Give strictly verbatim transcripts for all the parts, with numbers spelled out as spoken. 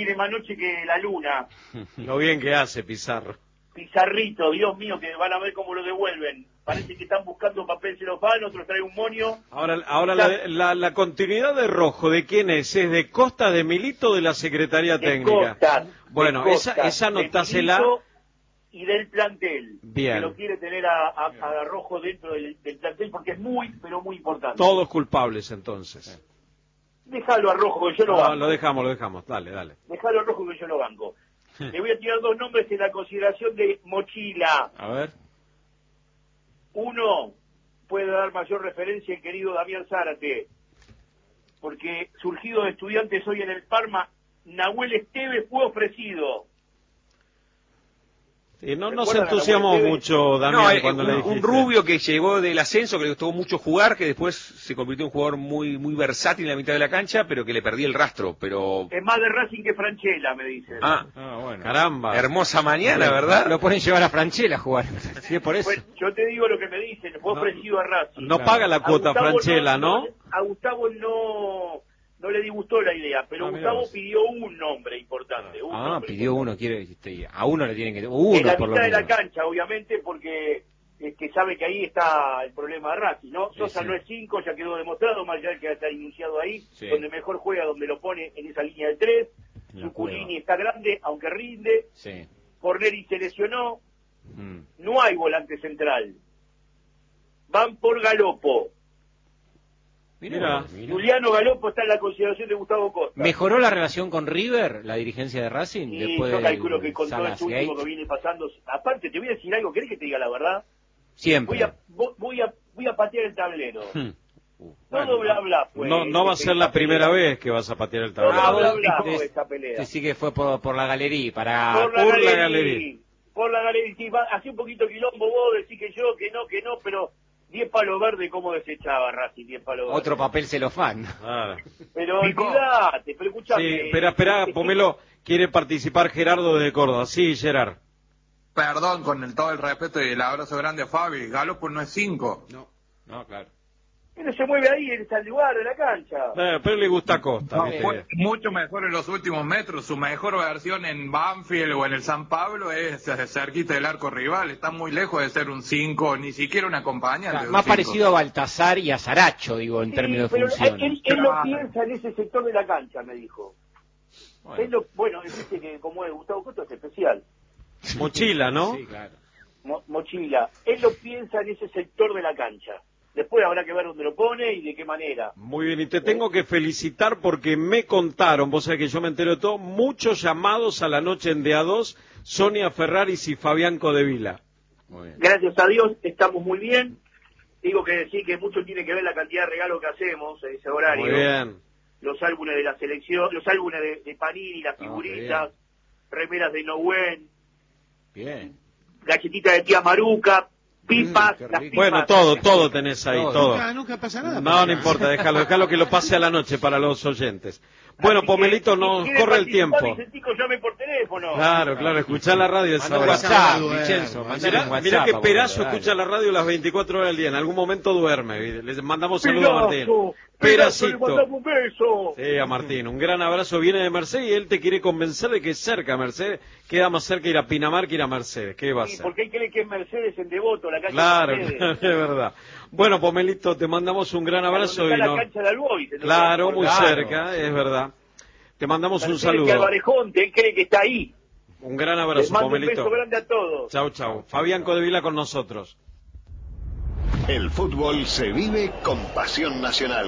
tiene más noche que la luna. Lo bien que hace Pizarro. Pizarrito, Dios mío, que van a ver cómo lo devuelven. Parece que están buscando papel celofán, otros traen un moño. Ahora, ahora la, la, la continuidad de Rojo, ¿de quién es? ¿Es de Costa, de Milito o de la Secretaría de Técnica? Costas, bueno, de Costas, esa, esa anotásela. De y del plantel. Bien. Que lo quiere tener a, a, a Rojo dentro del, del plantel porque es muy, pero muy importante. Todos culpables, entonces. Déjalo a Rojo que yo lo no, banco. Lo dejamos, lo dejamos. Dale, dale. Déjalo a Rojo que yo lo banco. Le voy a tirar dos nombres en la consideración de Mochila. A ver. Uno, puede dar mayor referencia el querido Damián Zárate, porque surgido de Estudiantes hoy en el Parma, Nahuel Esteves fue ofrecido. Y no nos entusiasmó mucho, Damián, no, eh, cuando un, le dijiste. Un rubio que llegó del ascenso, que le gustó mucho jugar, que después se convirtió en un jugador muy muy versátil en la mitad de la cancha, pero que le perdí el rastro. Pero es más de Racing que Franchella, me dicen. Ah, ah bueno. Caramba. Hermosa mañana, ¿verdad? Lo ponen llevar a Franchella a jugar. Sí, es por eso. Pues, yo te digo lo que me dicen, fue no, ofrecido a Racing. No claro. paga la cuota Franchella, ¿no? ¿no? A Gustavo no... No le disgustó la idea, pero ah, Gustavo pidió un nombre importante. Un ah, nombre pidió importante. uno, quiere, a uno le tienen que... Uno, en la por mitad lo de la menos. cancha, obviamente, porque es que sabe que ahí está el problema de Racing, ¿no? Sosa sí, sí. no es cinco, ya quedó demostrado, más allá de que está iniciado ahí, sí. donde mejor juega, donde lo pone en esa línea de tres. Zuculini está grande, aunque rinde. Sí. Corneri se lesionó. Mm. No hay volante central. Van por Galopo. Mira, Juliano Galopo está en la consideración de Gustavo Costa. ¿Mejoró la relación con River, la dirigencia de Racing? Sí, después yo del calculo que con todo esto último Gate? que viene pasando... Aparte, te voy a decir algo, ¿querés que te diga la verdad? Siempre. Voy a, voy a, voy a patear el tablero. Hmm. Todo bueno, bla bla fue. No, no va a ser la primera pelea. vez que vas a patear el tablero. Todo bla bla fue esa pelea. Sí que fue por, por la galería, para... Por la por galería. La galería. Por la galería. Sí, hace un poquito quilombo vos, decís que yo, que no, que no, pero... diez palos verdes, ¿cómo desechaba Racing? diez palos verdes. Otro papel celofán. Ah. Pero olvidate, pero escuchame. Sí, espera, espera, Pomelo, quiere participar Gerardo desde Córdoba. Sí, Gerard. Perdón, con el, todo el respeto y el abrazo grande a Fabi, Galopo no es cinco. No, no, claro. Pero se mueve ahí, en ese lugar de la cancha. Eh, pero le gusta Costa. No, fue mucho mejor en los últimos metros. Su mejor versión en Banfield o en el San Pablo es cerquita del arco rival. Está muy lejos de ser un cinco, ni siquiera un acompañante. Claro, más cinco. Parecido a Baltasar y a Saracho, digo, en sí, términos de función. Él, él lo piensa en ese sector de la cancha, me dijo. Bueno, él lo, bueno dice que como es Gustavo Costa es especial. Mochila, ¿no? Sí, claro. Mo, mochila. Él lo piensa en ese sector de la cancha. Después habrá que ver dónde lo pone y de qué manera. Muy bien, y te tengo que felicitar porque me contaron, vos sabés que yo me entero de todo, muchos llamados a la noche en D A dos, Sonia Ferraris y Fabián Codevila. Muy bien. Gracias a Dios, estamos muy bien. Digo que decir que mucho tiene que ver la cantidad de regalos que hacemos en ese horario. Muy bien. Los álbumes de la selección, los álbumes de, de Panini, las figuritas, oh, remeras de Nowen. Bien. Galletita de tía Maruca. Pipas, mm, las pipas. Bueno, todo, todo tenés ahí, todo. todo. Nunca, nunca pasa nada. No, no importa, déjalo, déjalo que lo pase a la noche para los oyentes. Bueno, así Pomelito, que, nos si corre el tiempo. Vicentico, llame por teléfono. Claro, claro, escuchá la radio esa hora. WhatsApp, Vincenzo, mirá, WhatsApp, mirá que Perazo dale. escucha la radio las veinticuatro horas del día, en algún momento duerme. Le mandamos saludos a Martín. Peracito. Le Peracito. mandamos un beso. Sí, a Martín, un gran abrazo, viene de Mercedes y él te quiere convencer de que es cerca Mercedes, queda más cerca ir a Pinamar que ir a Mercedes. ¿Qué va a Sí, hacer? porque él cree que es Mercedes en Devoto, la calle Claro, Mercedes. claro, es verdad. Bueno, Pomelito, te mandamos un gran abrazo. Está y la no... cancha de Alboy, Claro, muy claro. cerca, es verdad. Te mandamos Mercedes un saludo. Que Alvarejonte, él cree que está ahí. Un gran Les abrazo, mando Pomelito. un beso grande a todos. Chau, chau. Fabián Codevila con nosotros. El fútbol se vive con pasión nacional.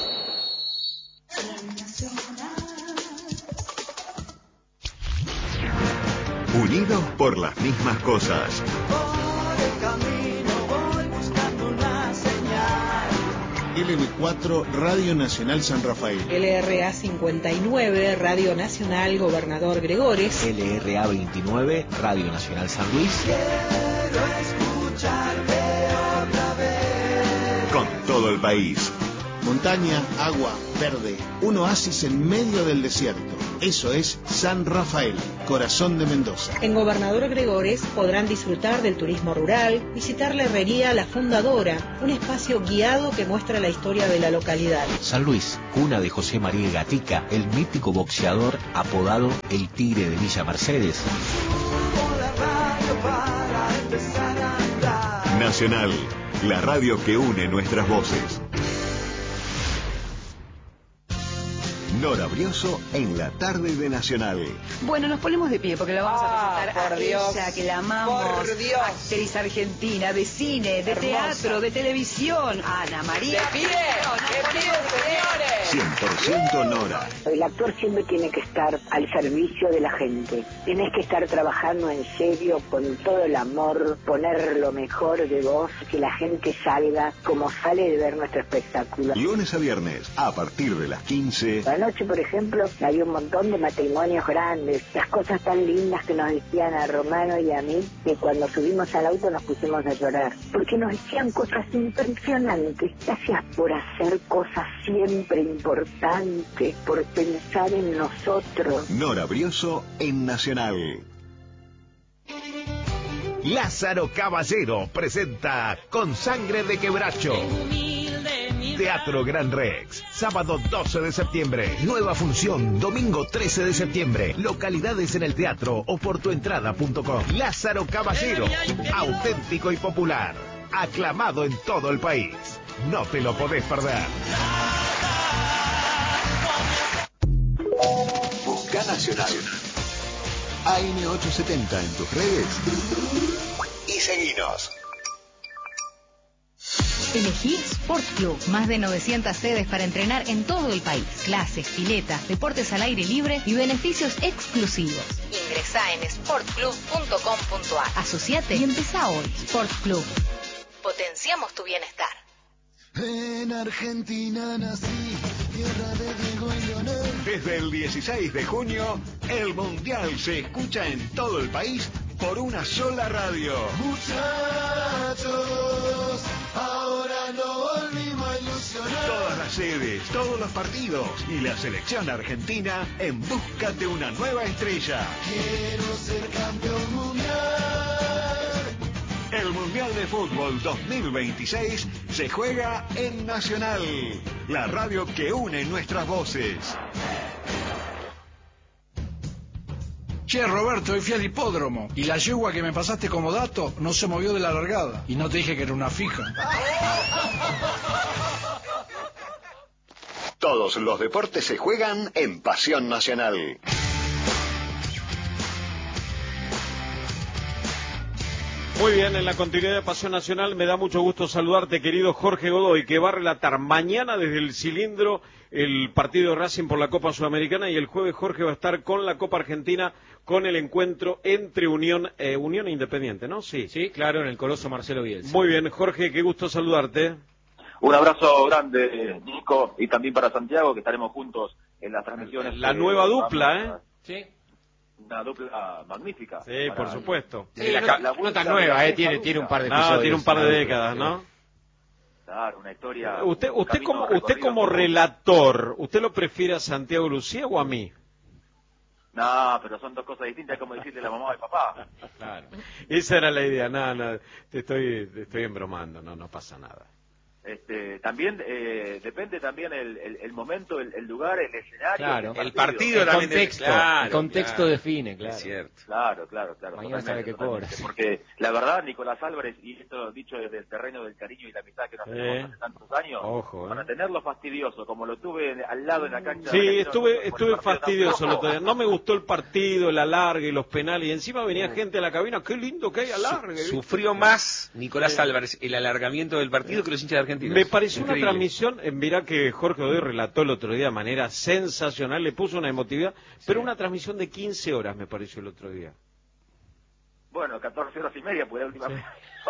Unidos por las mismas cosas. Por el camino voy buscando una señal. L B cuatro, Radio Nacional San Rafael. L R A cincuenta y nueve, Radio Nacional Gobernador Gregores. L R A veintinueve, Radio Nacional San Luis. Quiero escucharte otra vez. Con todo el país. Montaña, agua, Verde, un oasis en medio del desierto. Eso es San Rafael, corazón de Mendoza. En Gobernador Gregores podrán disfrutar del turismo rural, visitar la herrería La Fundadora, un espacio guiado que muestra la historia de la localidad. San Luis, cuna de José María Gatica, el mítico boxeador apodado el Tigre de Villa Mercedes. Nacional, la radio que une nuestras voces. Nora Brioso en la tarde de Nacional. Bueno, nos ponemos de pie porque la vamos ah, a presentar a Dios. ella, que la amamos. Por Dios. Actriz argentina, de cine, de Hermosa. teatro, de televisión. Ana María. ¡De pie! ¡De pie, señores! cien por ciento Nora. El actor siempre tiene que estar al servicio de la gente. Tienes que estar trabajando en serio, con todo el amor, poner lo mejor de vos, que la gente salga como sale de ver nuestro espectáculo. Lunes a viernes, a partir de las quince. Anoche, por ejemplo, había un montón de matrimonios grandes, las cosas tan lindas que nos decían a Romano y a mí, que cuando subimos al auto nos pusimos a llorar, porque nos decían cosas impresionantes. Gracias por hacer cosas siempre importantes, por pensar en nosotros. Nora Brioso en Nacional. Lázaro Caballero presenta Con Sangre de Quebracho. Teatro Gran Rex, sábado doce de septiembre, nueva función, domingo trece de septiembre, localidades en el teatro o por tu entrada punto com. Lázaro Caballero, auténtico y popular, aclamado en todo el país, no te lo podés perder. Busca Nacional. A M ochocientos setenta en tus redes y seguinos. Elegí Sport Club, más de novecientas sedes para entrenar en todo el país. Clases, piletas, deportes al aire libre y beneficios exclusivos. Ingresá en sport club punto com punto a r. Asociate y empezá hoy. Sport Club. Potenciamos tu bienestar. En Argentina nací, tierra de Diego y Leonel. Desde el dieciséis de junio, el Mundial se escucha en todo el país por una sola radio. Muchachos, ahora no volvimos a ilusionar. Todas las sedes, todos los partidos y la selección argentina en busca de una nueva estrella. Quiero ser campeón mundial. El Mundial de Fútbol dos mil veintiséis se juega en Nacional, la radio que une nuestras voces. Che, Roberto, hoy fui al hipódromo y la yegua que me pasaste como dato no se movió de la largada. Y no te dije que era una fija. Todos los deportes se juegan en Pasión Nacional. Muy bien, en la continuidad de Pasión Nacional me da mucho gusto saludarte, querido Jorge Godoy, que va a relatar mañana desde el cilindro el partido de Racing por la Copa Sudamericana, y el jueves Jorge va a estar con la Copa Argentina, con el encuentro entre Unión eh, Unión e Independiente, ¿no? Sí. Sí, claro, en el Coloso Marcelo Bielsa. Muy bien, Jorge, qué gusto saludarte. Un abrazo grande, Nico, y también para Santiago, que estaremos juntos en las transmisiones. La nueva dupla, ¿eh? Sí. Una dupla magnífica. Sí, por supuesto. Sí, la, la, la no tan nueva, eh, tiene, tiene un par de no, episodios. tiene un par de décadas, ¿no? Claro, una historia. Usted, usted un como, usted como relator, ¿usted lo prefiere a Santiago Lucía o a mí? No, pero son dos cosas distintas, como decirle a la mamá y papá. Claro. Esa era la idea. No, no, te estoy, te estoy embromando, no, no pasa nada. Este, también eh, depende también el, el, el momento, el, el lugar, el escenario, claro, el partido, el partido el también contexto, debe, claro, el contexto claro, define, claro. Es cierto. Claro, claro, claro. Mañana sabe qué cobra. Porque la verdad, Nicolás Álvarez, y esto dicho desde el terreno del cariño y la amistad que nos tenemos eh, hace tantos años, ojo, eh. para tenerlo fastidioso, como lo tuve al lado en la cancha. Sí, de estuve, estuve fastidioso el otro día. No me gustó el partido, el alargue y los penales, y encima venía gente a la cabina, qué lindo que hay alargue. Su, sufrió más Nicolás Álvarez el alargamiento del partido que los hinchas de Argentina. Me pareció Increíble. Una transmisión, eh, mirá que Jorge Godoy relató el otro día de manera sensacional, le puso una emotividad, sí. Pero una transmisión de quince horas me pareció el otro día. Bueno, catorce horas y media, pues la última vez.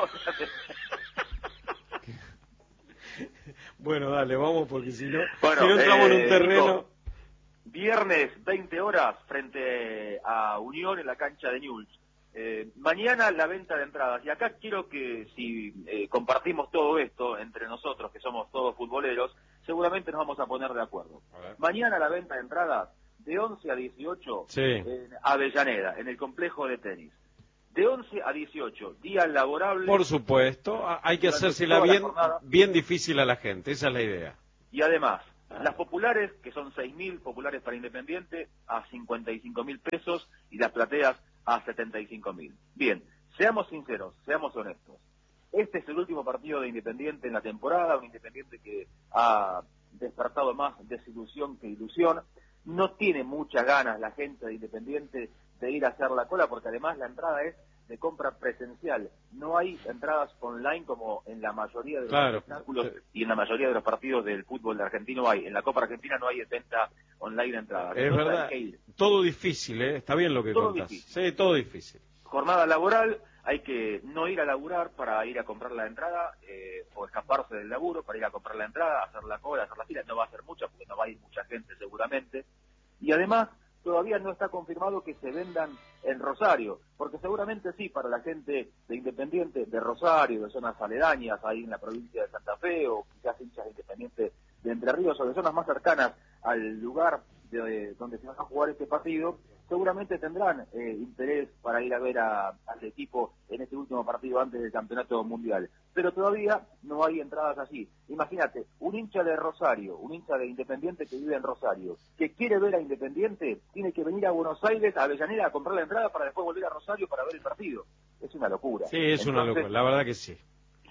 Sí. Bueno, dale, vamos, porque si no, bueno, si no entramos eh, en un terreno... Nico, viernes, veinte horas, frente a Unión en la cancha de Newell's. Eh, mañana la venta de entradas, y acá quiero que si eh, compartimos todo esto entre nosotros, que somos todos futboleros, seguramente nos vamos a poner de acuerdo. Mañana la venta de entradas de once a dieciocho sí. en Avellaneda, en el complejo de tenis. De once a dieciocho, día laborable. Por supuesto, hay que hacérsela bien, bien difícil a la gente, esa es la idea. Y además, las populares, que son seis mil populares para Independiente, a cincuenta y cinco mil pesos, y las plateas a setenta y cinco mil. Bien, seamos sinceros, seamos honestos. Este es el último partido de Independiente en la temporada, un Independiente que ha despertado más desilusión que ilusión. No tiene muchas ganas la gente de Independiente de ir a hacer la cola, porque además la entrada es de compra presencial. No hay entradas online como en la mayoría de los claro. espectáculos y en la mayoría de los partidos del fútbol argentino hay. En la Copa Argentina no hay venta online de entradas. Es Entonces, verdad, hay que ir. Todo difícil, ¿eh? Está bien lo que Todo contás. difícil. Sí, todo difícil. Jornada laboral, hay que no ir a laburar para ir a comprar la entrada, eh, o escaparse del laburo para ir a comprar la entrada, hacer la cola, hacer la fila. No va a ser mucha porque no va a ir mucha gente seguramente. Y además, todavía no está confirmado que se vendan en Rosario, porque seguramente sí, para la gente de Independiente, de Rosario, de zonas aledañas, ahí en la provincia de Santa Fe, o quizás hinchas de Independiente de Entre Ríos, o de zonas más cercanas al lugar de, donde se va a jugar este partido, seguramente tendrán eh, interés para ir a ver a, al equipo en este último partido antes del Campeonato Mundial. Pero todavía no hay entradas allí. Imagínate, un hincha de Rosario, un hincha de Independiente que vive en Rosario, que quiere ver a Independiente, tiene que venir a Buenos Aires, a Avellaneda, a comprar la entrada para después volver a Rosario para ver el partido. Es una locura. Sí, es Entonces, una locura, la verdad que sí.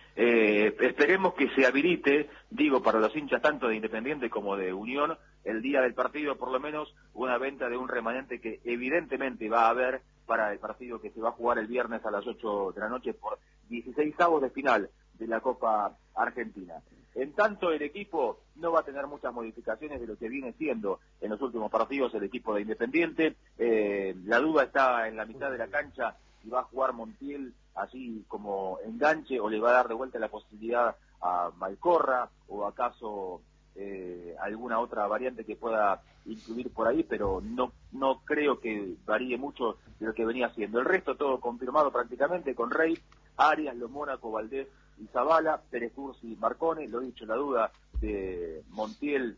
Eh, esperemos que se habilite, digo, para los hinchas tanto de Independiente como de Unión, el día del partido por lo menos una venta de un remanente que evidentemente va a haber para el partido que se va a jugar el viernes a las ocho de la noche por dieciseisavos de final de la Copa Argentina. En tanto, el equipo no va a tener muchas modificaciones de lo que viene siendo en los últimos partidos el equipo de Independiente. Eh, la duda está en la mitad de la cancha si va a jugar Montiel así como enganche o le va a dar de vuelta la posibilidad a Malcorra o acaso eh, alguna otra variante que pueda incluir por ahí, pero no no creo que varíe mucho de lo que venía haciendo. El resto todo confirmado prácticamente con Rey, Arias, Lo Mónaco, Valdés y Zavala, Pérez Cursi, Marcone, lo dicho, la duda de Montiel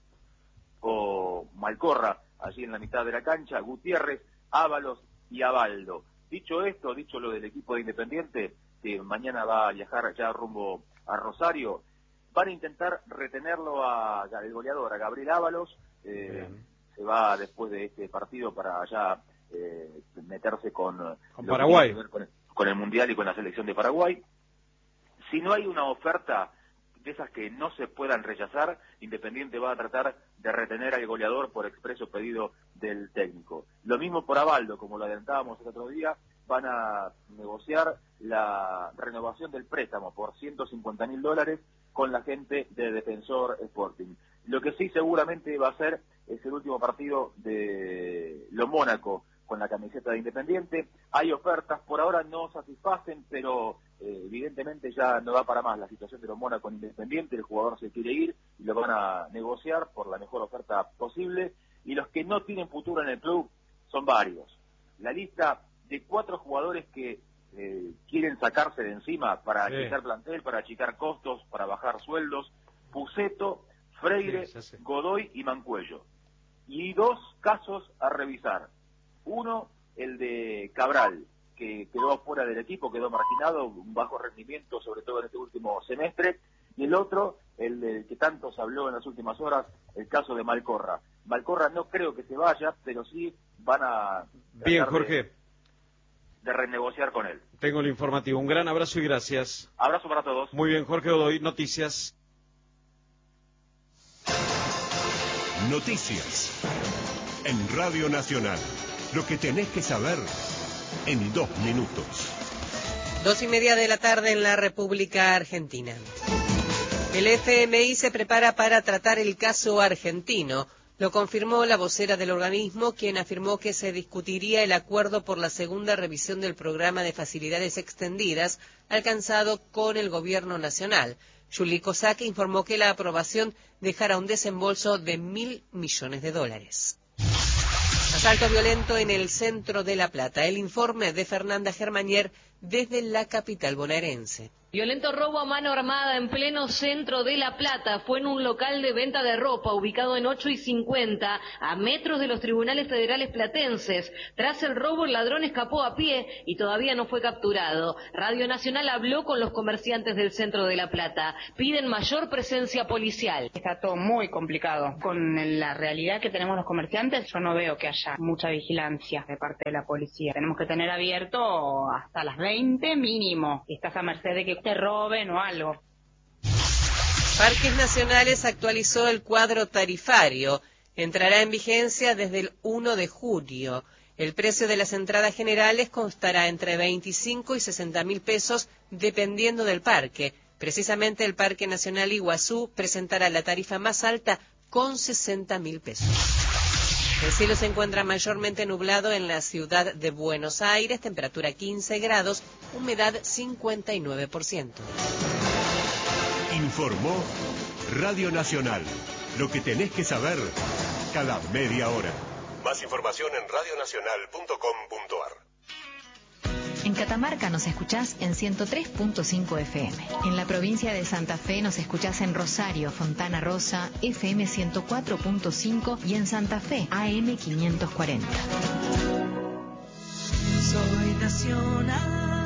o Malcorra allí en la mitad de la cancha, Gutiérrez, Ábalos y Abaldo. Dicho esto, dicho lo del equipo de Independiente, que mañana va a viajar ya rumbo a Rosario, van a intentar retenerlo a, al goleador, a Gabriel Ábalos, eh, se va después de este partido para allá eh, meterse con, con Paraguay, con el, con el Mundial y con la selección de Paraguay. Si no hay una oferta de esas que no se puedan rechazar, Independiente va a tratar de retener al goleador por expreso pedido del técnico. Lo mismo por Abaldo, como lo adelantábamos el otro día, van a negociar la renovación del préstamo por ciento cincuenta mil dólares con la gente de Defensor Sporting. Lo que sí seguramente va a ser es el último partido de Lo Mónaco con la camiseta de Independiente. Hay ofertas, por ahora no satisfacen, pero eh, evidentemente ya no da para más la situación de Lo Mónaco con Independiente. El jugador se quiere ir y lo van a negociar por la mejor oferta posible. Y los que no tienen futuro en el club son varios. La lista de cuatro jugadores que eh, quieren sacarse de encima para sí. achicar plantel, para achicar costos, para bajar sueldos: Puceto, Freire, sí, sí, sí. Godoy y Mancuello. Y dos casos a revisar. Uno, el de Cabral, que quedó fuera del equipo, quedó marginado, un bajo rendimiento, sobre todo en este último semestre. Y el otro, el del que tanto se habló en las últimas horas, el caso de Malcorra. Malcorra no creo que se vaya, pero sí van a... Bien, Jorge. De, de renegociar con él. Tengo el informativo. Un gran abrazo y gracias. Abrazo para todos. Muy bien, Jorge Godoy, noticias. Noticias en Radio Nacional. Lo que tenés que saber en dos minutos. Dos y media de la tarde en la República Argentina. El F M I se prepara para tratar el caso argentino. Lo confirmó la vocera del organismo, quien afirmó que se discutiría el acuerdo por la segunda revisión del programa de facilidades extendidas alcanzado con el gobierno nacional. Juli Kozak informó que la aprobación dejará un desembolso de mil millones de dólares. Asalto violento en el centro de La Plata. El informe de Fernanda Germanier desde la capital bonaerense. Violento robo a mano armada en pleno centro de La Plata. Fue en un local de venta de ropa ubicado en ocho y cincuenta, a metros de los tribunales federales platenses. Tras el robo, el ladrón escapó a pie y todavía no fue capturado. Radio Nacional habló con los comerciantes del centro de La Plata. Piden mayor presencia policial. Está todo muy complicado. Con la realidad que tenemos los comerciantes, yo no veo que haya mucha vigilancia de parte de la policía. Tenemos que tener abierto hasta las veinte mínimo. Y estás a merced de que te roben o algo. Parques Nacionales actualizó el cuadro tarifario. Entrará en vigencia desde el uno de julio. El precio de las entradas generales constará entre veinticinco y sesenta mil pesos dependiendo del parque. Precisamente el Parque Nacional Iguazú presentará la tarifa más alta con sesenta mil pesos. El cielo se encuentra mayormente nublado en la ciudad de Buenos Aires, temperatura quince grados, humedad cincuenta y nueve por ciento. Informó Radio Nacional. Lo que tenés que saber cada media hora. Más información en radio nacional punto com punto ar. En Catamarca nos escuchás en ciento tres punto cinco F M. En la provincia de Santa Fe nos escuchás en Rosario, Fontana Rosa, F M ciento cuatro punto cinco y en Santa Fe, A M quinientos cuarenta. Soy nacional.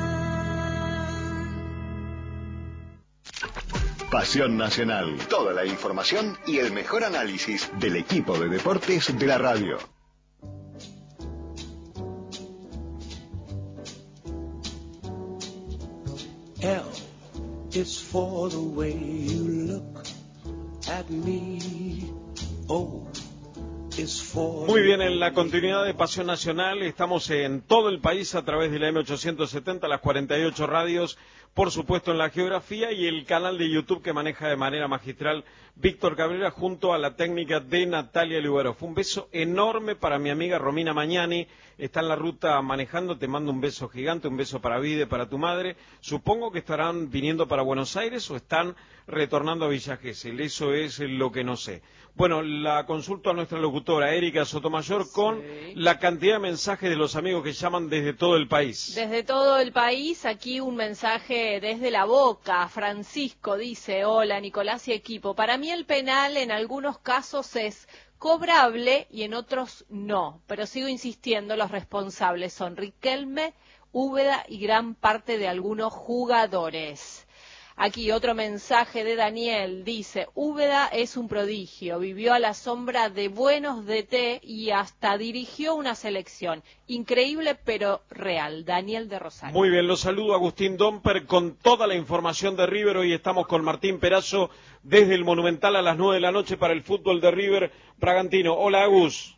Pasión Nacional. Toda la información y el mejor análisis del equipo de deportes de la radio. L is for the way you look at me. O is for... Muy bien, en la continuidad de Pasión Nacional estamos en todo el país a través de la M ochocientos setenta, las cuarenta y ocho radios, por supuesto en la geografía y el canal de YouTube que maneja de manera magistral Víctor Cabrera junto a la técnica de Natalia Lugaro. Un beso enorme para mi amiga Romina Mañani, está en la ruta manejando, te mando un beso gigante, un beso para Vide, para tu madre. Supongo que estarán viniendo para Buenos Aires o están retornando a Villa Gesell, eso es lo que no sé. Bueno, la consulto a nuestra locutora Erika Sotomayor con sí. la cantidad de mensajes de los amigos que llaman desde todo el país. Desde todo el país, aquí un mensaje desde La Boca. Francisco dice: hola Nicolás y equipo, para mí el penal en algunos casos es cobrable y en otros no, pero sigo insistiendo, los responsables son Riquelme, Úbeda y gran parte de algunos jugadores. Aquí otro mensaje de Daniel, dice: Úbeda es un prodigio, vivió a la sombra de buenos D T y hasta dirigió una selección. Increíble pero real. Daniel de Rosario. Muy bien, los saludo Agustín Domper con toda la información de River. Hoy estamos con Martín Perazo desde el Monumental a las nueve de la noche para el fútbol de River Bragantino. Hola Agus.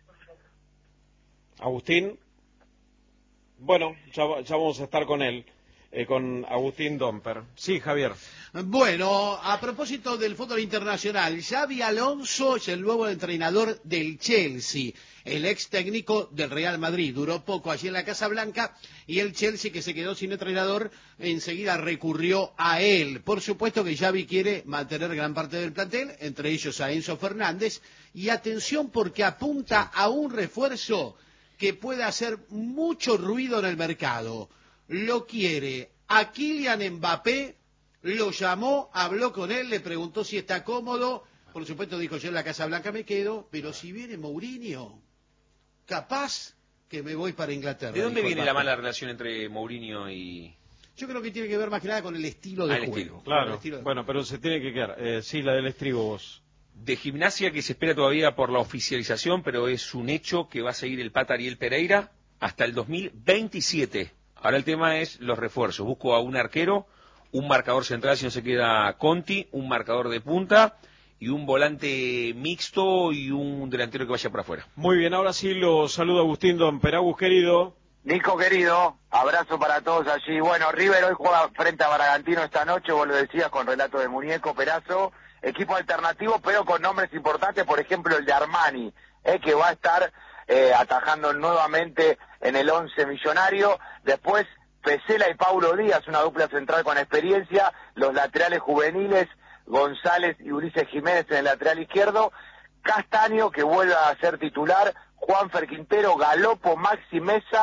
Agustín. Bueno, ya, ya vamos a estar con él. Eh, con Agustín Domper. Sí, Javier. Bueno, a propósito del fútbol internacional, Xabi Alonso es el nuevo entrenador del Chelsea, el ex técnico del Real Madrid. Duró poco allí en la Casa Blanca y el Chelsea, que se quedó sin entrenador, enseguida recurrió a él. Por supuesto que Xavi quiere mantener gran parte del plantel, entre ellos a Enzo Fernández, y atención porque apunta a un refuerzo que puede hacer mucho ruido en el mercado. Lo quiere a Kylian Mbappé, lo llamó, habló con él, le preguntó si está cómodo. Por supuesto dijo: yo en la Casa Blanca me quedo, pero si viene Mourinho, capaz que me voy para Inglaterra. ¿De dónde viene la mala relación entre Mourinho y...? Yo creo que tiene que ver más que nada con el estilo de ah, juego. Estilo. Claro, estilo de bueno, pero se tiene que quedar. Eh, sí, la del estribo vos. De Gimnasia, que se espera todavía por la oficialización, pero es un hecho que va a seguir el Pata Ariel Pereira hasta el dos mil veintisiete. Ahora el tema es los refuerzos. Busco a un arquero, un marcador central si no se queda Conti, un marcador de punta y un volante mixto y un delantero que vaya por afuera. Muy bien, ahora sí lo saludo Agustín Domper. Agus, querido. Nico, querido, abrazo para todos allí. Bueno, River hoy juega frente a Bragantino esta noche, vos lo decías, con relato de Muñeco, Perazo, equipo alternativo, pero con nombres importantes, por ejemplo el de Armani, eh, que va a estar eh, atajando nuevamente en el once millonario. Después Pesela y Paulo Díaz, una dupla central con experiencia, los laterales juveniles, González y Ulises Jiménez en el lateral izquierdo, Castaño, que vuelve a ser titular, Juanfer Quintero, Galopo, Maxi Mesa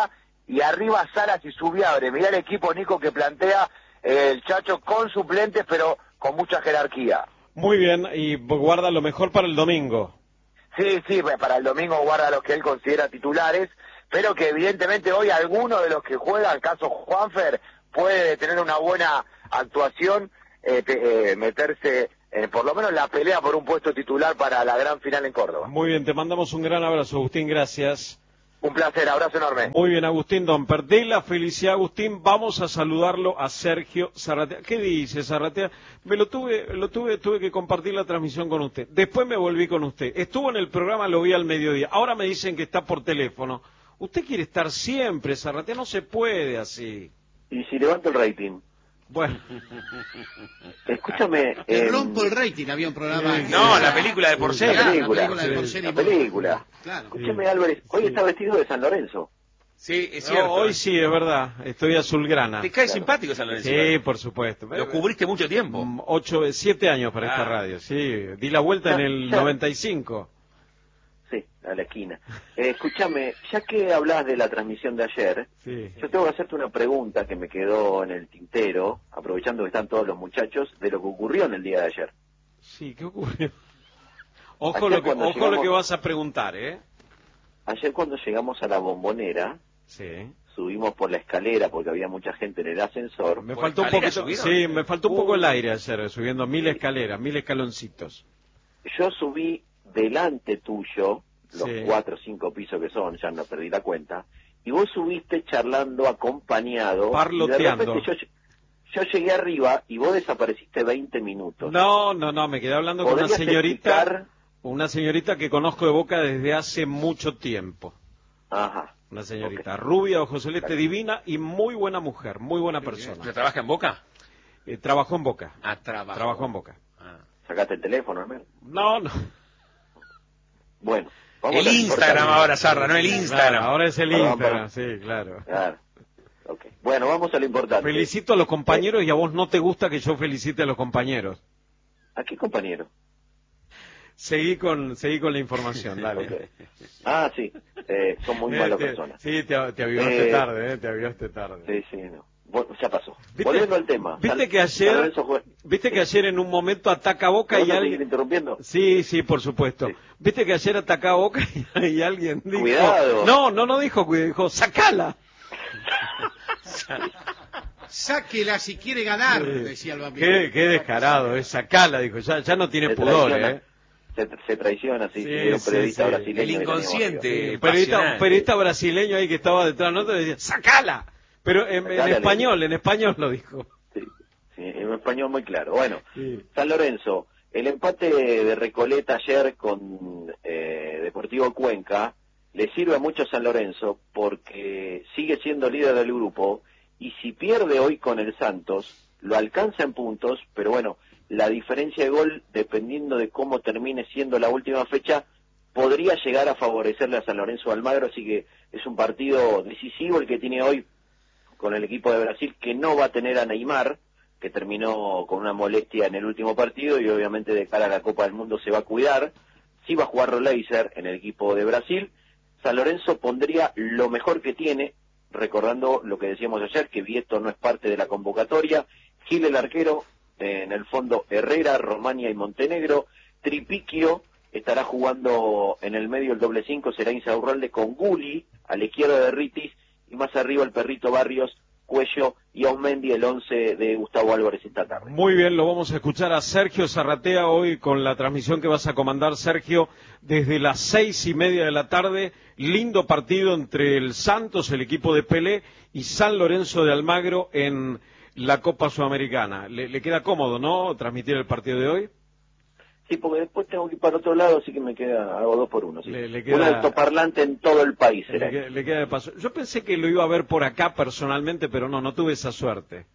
y arriba Salas y Subiabre. Mirá el equipo, Nico, que plantea eh, el Chacho con suplentes, pero con mucha jerarquía. Muy bien, y guarda lo mejor para el domingo. Sí, sí, para el domingo guarda los que él considera titulares, pero que evidentemente hoy alguno de los que juegan, caso Juanfer, puede tener una buena actuación, eh, te, eh, meterse eh, por lo menos en la pelea por un puesto titular para la gran final en Córdoba. Muy bien, te mandamos un gran abrazo, Agustín, gracias. Un placer, abrazo enorme. Muy bien, Agustín Domper. De la felicidad, Agustín, vamos a saludarlo a Sergio Zarratea. ¿Qué dice Zarratea? Me lo tuve, lo tuve, tuve que compartir la transmisión con usted. Después me volví con usted. Estuvo en el programa, lo vi al mediodía. Ahora me dicen que está por teléfono. Usted quiere estar siempre, Zarratea, no se puede así. ¿Y si levanto el rating? Bueno. Escúchame. Te eh, rompo el rating, había un programa. Sí, no, la película de Porcel. La película, la película de Porcel y la Porcel. película. Claro. Escúchame, Álvarez, hoy está vestido de San Lorenzo. Sí, es cierto. No, hoy sí, es verdad. Estoy azulgrana. Te cae simpático San Lorenzo. Sí, por supuesto. Lo cubriste mucho tiempo. Mm, Ocho, siete años para Ah. esta radio, sí. Di la vuelta en el Ya. noventa y cinco. Sí, a la esquina. Eh, escúchame, ya que hablas de la transmisión de ayer, Sí. yo tengo que hacerte una pregunta que me quedó en el tintero, aprovechando que están todos los muchachos, de lo que ocurrió en el día de ayer. Sí, ¿qué ocurrió? Ojo, Ayer lo que, cuando ojo lo llegamos- que vas a preguntar, ¿eh? Ayer cuando llegamos a la Bombonera, Sí. subimos por la escalera porque había mucha gente en el ascensor. Me ¿Por faltó un escalera poquito, subieron? sí, me faltó un poco Uh. el aire ayer, subiendo mil escaleras, mil escaloncitos. Yo subí delante tuyo, los Sí. cuatro o cinco pisos que son, ya no perdí la cuenta, y vos subiste charlando acompañado. Parloteando. Y de repente yo, yo llegué arriba y vos desapareciste veinte minutos. No, no, no, me quedé hablando con una ¿Podrías señorita, explicar? una señorita que conozco de Boca desde hace mucho tiempo. Ajá. Una señorita rubia, ojos celeste, divina y muy buena mujer, muy buena persona. ¿Pero trabaja en Boca? Eh, trabajó en Boca. Ah, trabajo. Trabajó en Boca. Ah. ¿Sacaste el teléfono, hermano? No, no. Bueno. vamos El a lo Instagram importante. ahora, Sarra, no el Instagram. Claro, ahora es el Perdón, Instagram, perdón. sí, claro. Claro. Ok. Bueno, vamos a lo importante. Felicito a los compañeros y a vos no te gusta que yo felicite a los compañeros. ¿A qué compañero? Seguí con, seguí con la información, dale. Ok. Ah, sí. Eh, son muy Eh, malas te- personas. Sí, te, te avivaste Eh, tarde, eh, te avivaste tarde. Sí, sí, no. Bueno, ya pasó. ¿Viste- Volviendo al tema. Viste San- que San ayer, Lorenzo jue- viste que ayer en un momento ataca a Boca ¿Me y vas a seguir alguien... interrumpiendo? Sí, sí, por supuesto. Sí. Viste que ayer ataca a Boca y, y alguien dijo... Cuidado. No, no, no dijo, cuidado, dijo, sacala. Sáquela si quiere ganar, Sí. decía el bambino. Qué, qué descarado, es sacala, dijo, ya, ya no tiene Se pudor, traiciona. eh. Se, se traiciona, sí, Sí, sí, era un sí, periodista sí. brasileño. El que teníamos inconsciente. arriba. Un periodista, pasional. un periodista brasileño ahí que estaba detrás de nosotros decía, sacala. Pero en, en Sacala, español, en español lo dijo. Sí, sí, en español muy claro. Bueno, Sí. San Lorenzo, el empate de Recoleta ayer con eh, Deportivo Cuenca le sirve mucho a San Lorenzo porque sigue siendo líder del grupo y si pierde hoy con el Santos, lo alcanza en puntos, pero bueno, la diferencia de gol, dependiendo de cómo termine siendo la última fecha, podría llegar a favorecerle a San Lorenzo Almagro, así que es un partido decisivo el que tiene hoy con el equipo de Brasil, que no va a tener a Neymar, que terminó con una molestia en el último partido y obviamente de cara a la Copa del Mundo se va a cuidar. Sí va a jugar Roleiser en el equipo de Brasil. San Lorenzo pondría lo mejor que tiene, recordando lo que decíamos ayer, que Vieto no es parte de la convocatoria. Gil el arquero, eh, en el fondo Herrera, Romania y Montenegro. Tripiquio estará jugando en el medio el doble cinco, será Insaurralde con Guli, a la izquierda de Ritis, y más arriba el Perrito Barrios, Cuello y Osmendi, el once de Gustavo Álvarez esta tarde. Muy bien, lo vamos a escuchar a Sergio Zarratea hoy con la transmisión que vas a comandar, Sergio, desde las seis y media de la tarde. Lindo partido entre el Santos, el equipo de Pelé, y San Lorenzo de Almagro en la Copa Sudamericana. Le, le queda cómodo, ¿no?, transmitir el partido de hoy. Sí, porque después tengo que ir para otro lado, así que me queda, hago dos por uno. Sí. Le- le queda- Un altoparlante en todo el país. será. Le, que- le queda de paso. Yo pensé que lo iba a ver por acá personalmente, pero no, no tuve esa suerte.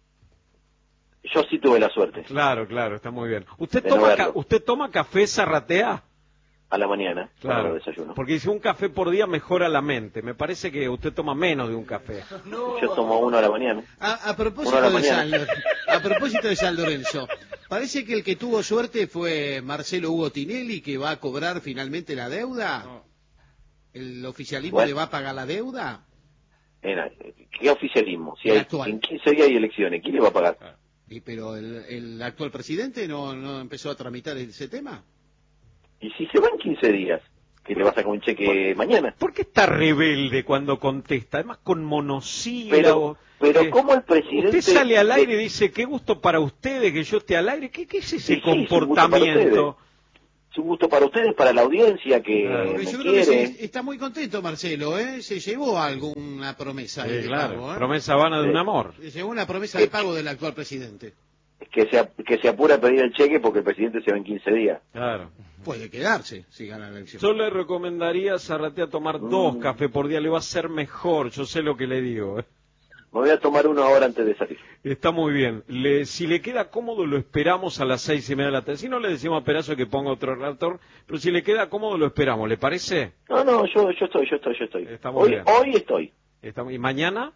Yo sí tuve la suerte, Claro, claro, está muy bien. ¿Usted De no toma, ca- verlo. ¿usted toma café Zarratea? a la mañana, para Claro, el desayuno. porque dice un café por día mejora la mente. Me parece que usted toma menos de un café. Yo tomo uno a la mañana. A, a propósito Una de la de San, mañana. Lo- a propósito de San Lorenzo, parece que el que tuvo suerte fue Marcelo Hugo Tinelli, que va a cobrar finalmente la deuda. ¿El oficialismo Bueno. le va a pagar la deuda? En, ¿Qué oficialismo? Si El hay, actual. en quince días hay elecciones, ¿quién le va a pagar? Y, pero el, el actual presidente no, no empezó a tramitar ese tema. Y si se va en quince días, que le va a sacar un cheque mañana. ¿Por qué está rebelde cuando contesta? Además con monosílabos. Pero, pero eh, ¿cómo el presidente... Usted sale al aire y dice, qué gusto para ustedes que yo esté al aire. ¿Qué, qué es ese Sí, sí, comportamiento? Es un gusto para ustedes, para la audiencia que Claro. me Yo creo quiere. que se- está muy contento Marcelo, ¿eh? Se llevó alguna promesa Sí, de claro, pago, ¿eh? promesa vana de un amor. Se llevó una promesa de pago del actual presidente. Que se, ap- que se apura a pedir el cheque porque el presidente se va en quince días. Claro. Puede quedarse si gana la elección. Yo le recomendaría a Zarratea tomar Mm. dos cafés por día, le va a ser mejor, yo sé lo que le digo. ¿eh? Me voy a tomar uno ahora antes de salir. Está muy bien. Le, si le queda cómodo, lo esperamos a las seis y media de la tarde. Si no, le decimos a Perazo que ponga otro relator, pero si le queda cómodo, lo esperamos. ¿Le parece? No, no, yo, yo estoy, yo estoy, yo estoy. Está muy Hoy, bien. hoy estoy. Está muy- ¿Y mañana?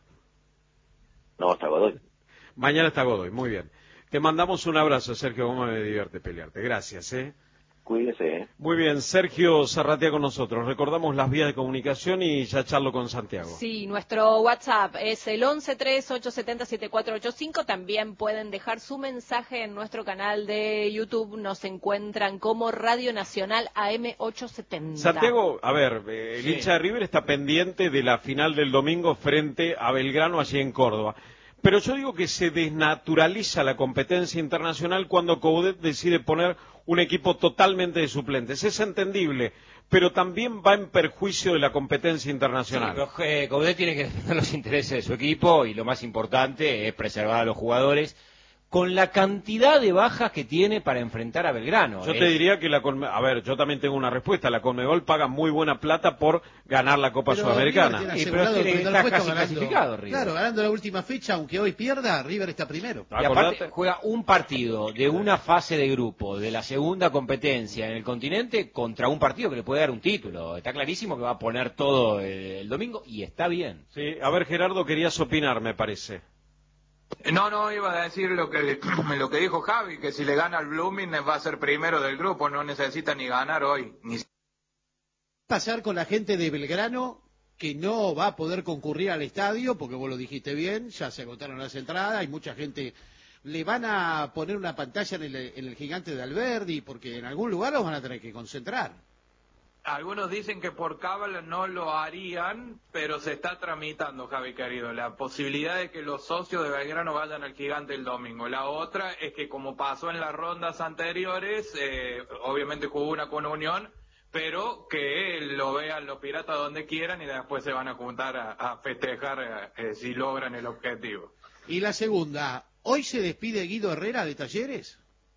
No, hasta Godoy. Mañana está Godoy, muy bien. Te mandamos un abrazo, Sergio Gómez, me divierte pelearte. Gracias, ¿eh? Cuídese, ¿eh? Muy bien, Sergio Zarratea con nosotros. Recordamos las vías de comunicación y ya charlo con Santiago. Sí, nuestro WhatsApp es el once tres ocho siete cero siete cuatro ocho cinco. También pueden dejar su mensaje en nuestro canal de YouTube. Nos encuentran como Radio Nacional A M ochocientos setenta. Santiago, a ver, eh, el Sí. hincha de River está pendiente de la final del domingo frente a Belgrano allí en Córdoba. Pero yo digo que se desnaturaliza la competencia internacional cuando Coudet decide poner un equipo totalmente de suplentes. Es entendible, pero también va en perjuicio de la competencia internacional. Sí, pero, eh, Coudet tiene que defender los intereses de su equipo y lo más importante es preservar a los jugadores con la cantidad de bajas que tiene para enfrentar a Belgrano. Yo eh. te diría que la Conme- a ver, yo también tengo una respuesta. La Conmebol paga muy buena plata por ganar la Copa Pero Sudamericana. River tiene Sí, pero asegurado el tiene- primer está puesto casi ganando. clasificado, River. Claro, ganando la última fecha, aunque hoy pierda, River está primero. Y aparte juega un partido de una fase de grupo de la segunda competencia en el continente contra un partido que le puede dar un título. Está clarísimo que va a poner todo el, el domingo y está bien. Sí, a ver, Gerardo, querías opinar, me parece. No, no, iba a decir lo que lo que dijo Javi, que si le gana al Blooming va a ser primero del grupo, no necesita ni ganar hoy. Ni... Pasar con la gente de Belgrano que no va a poder concurrir al estadio, porque vos lo dijiste bien, ya se agotaron las entradas, hay mucha gente. Le van a poner una pantalla en el, en el gigante de Alberdi, porque en algún lugar los van a tener que concentrar. Algunos dicen que por cábala no lo harían, pero se está tramitando, Javi querido, la posibilidad de que los socios de Belgrano vayan al gigante el domingo. La otra es que, como pasó en las rondas anteriores, eh, obviamente jugó una con Unión, pero que lo vean los piratas donde quieran y después se van a juntar a, a festejar eh, si logran el objetivo. Y la segunda, ¿hoy se despide Guido Herrera de Talleres?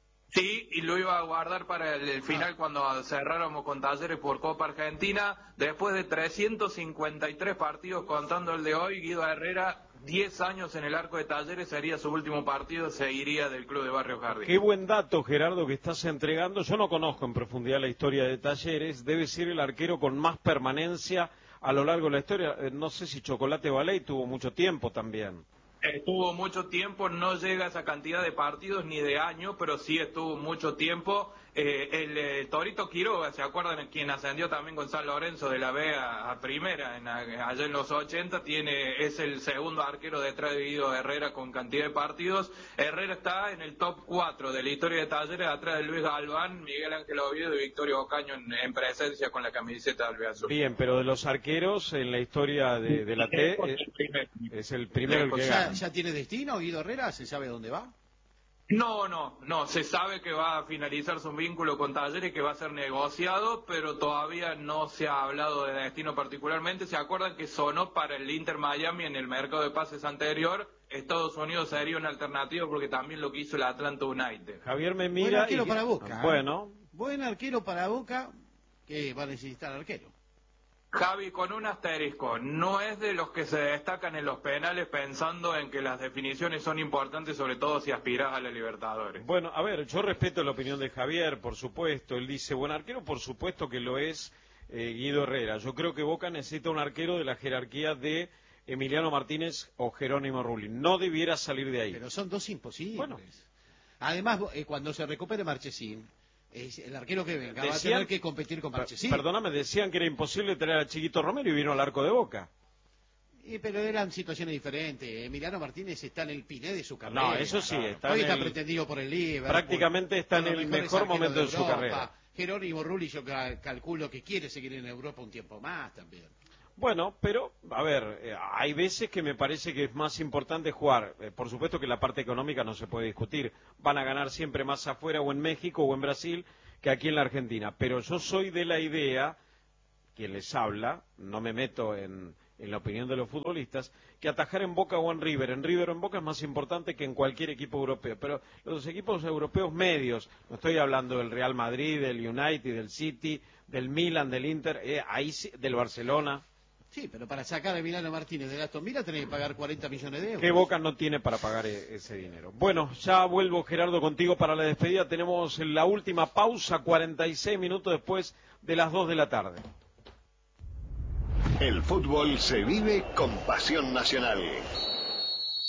Sí, y lo iba a guardar para el, el final cuando cerráramos con Talleres por Copa Argentina. Después de trescientos cincuenta y tres partidos contando el de hoy, Guido Herrera, diez años en el arco de Talleres, sería su último partido, seguiría del club de Barrio Jardín. Qué buen dato, Gerardo, que estás entregando. Yo no conozco en profundidad la historia de Talleres. Debe ser el arquero con más permanencia a lo largo de la historia. Eh, No sé si Chocolate Baley tuvo mucho tiempo también. Estuvo mucho tiempo, no llega a esa cantidad de partidos ni de años, pero sí estuvo mucho tiempo. Eh, el eh, Torito Quiroga, ¿se acuerdan? Quien ascendió también con San Lorenzo de la B a, a primera, en, a- allá en los ochenta, tiene, es el segundo arquero detrás de Guido Herrera con cantidad de partidos. Herrera está en el top cuatro de la historia de Talleres, atrás de Luis Galván, Miguel Ángel Oviedo y Victorio Ocaño en, en presencia con la camiseta del Albiazul. Bien, pero de los arqueros en la historia de, de la T eh, es el primero el que ¿Ya, gana. ya tiene destino Guido Herrera? ¿Se sabe dónde va? No, no, no, se sabe que va a finalizar su vínculo con Talleres, que va a ser negociado, pero todavía no se ha hablado de destino particularmente. ¿Se acuerdan que sonó para el Inter Miami en el mercado de pases anterior? Estados Unidos sería una alternativa porque también lo que hizo el Atlanta United. Javier me Buen mira arquero y... para Boca. ¿eh? Bueno, Buen arquero para Boca, que va a necesitar arquero. Javi, con un asterisco, no es de los que se destacan en los penales pensando en que las definiciones son importantes, sobre todo si aspiras a la Libertadores. bueno, a ver, yo respeto la opinión de Javier, por supuesto. Él dice, buen arquero, por supuesto que lo es eh, Guido Herrera. Yo creo que Boca necesita un arquero de la jerarquía de Emiliano Martínez o Jerónimo Rulli. No debiera salir de ahí. Pero son dos imposibles. Bueno. Además, eh, cuando se recupere Marchesín, es el arquero que venga va a Decían- tener que competir con Marchesín. Perdóname, decían que era imposible traer a Chiquito Romero y vino al arco de Boca. Y, pero eran situaciones diferentes. Emiliano Martínez está en el piné de su carrera. No, eso sí, está Hoy en está el- pretendido por el Liverpool. Prácticamente está en uno de el los mejores mejor arqueros momento de su Europa. carrera. Jerónimo Rulli yo cal- calculo que quiere seguir en Europa un tiempo más también. Bueno, pero, a ver, eh, hay veces que me parece que es más importante jugar. Eh, por supuesto que la parte económica no se puede discutir. Van a ganar siempre más afuera o en México o en Brasil que aquí en la Argentina. Pero yo soy de la idea, quien les habla, no me meto en, en la opinión de los futbolistas, que atajar en Boca o en River, en River o en Boca es más importante que en cualquier equipo europeo. Pero los equipos europeos medios, no estoy hablando del Real Madrid, del United, del City, del Milan, del Inter, eh, ahí sí, del Barcelona. Sí, pero para sacar a Emiliano Martínez de Aston Villa tenés que pagar cuarenta millones de euros. ¿Qué Boca no tiene para pagar e- ese dinero? Bueno, ya vuelvo, Gerardo, contigo para la despedida. Tenemos la última pausa, cuarenta y seis minutos después de las dos de la tarde. El fútbol se vive con pasión nacional.